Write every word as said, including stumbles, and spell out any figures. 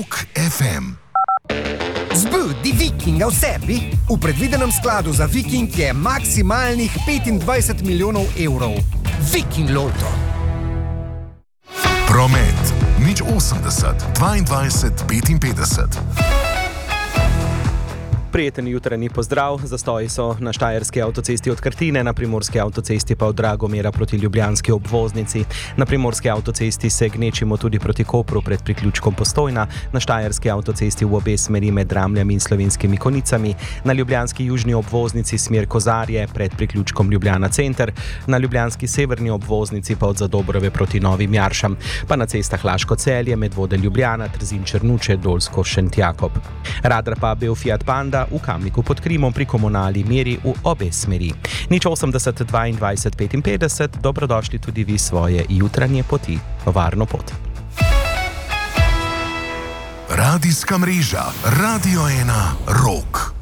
Rock ef em. Zbudi Vikinga v sebi. V predvidenem skladu za Viking je maksimalnih petindvajset milijonov evrov. Viking Loto. Promet nič osemdeset dvaindvajset petinpetdeset. Prijeten jutranji pozdrav. Zastoji so na štajerski avtocesti od Krtine, na primorski avtocesti pa od Dragomera proti ljubljanski obvoznici. Na primorski avtocesti se gnečimo tudi proti Kopru pred priključkom Postojna, na štajerski avtocesti v obe smeri med Dramljami in Slovenskimi Konicami, na ljubljanski južni obvoznici smer Kozarje pred priključkom Ljubljana center, na ljubljanski severni obvoznici pa od Zadobrove proti Novim Jaršam, pa na cestah Laško Celje, Medvode Ljubljana, Trzin Črnuče, Dolsko Šentjakob. Radar pa bil Fiat Panda v Kamniku pod Krimom pri komunali meri v obe smeri. nič osemdeset dvaindvajset petinpetdeset, dobrodošli tudi vi svoje jutranje poti. Varno pot. Radijska mreža Radio ena Rock.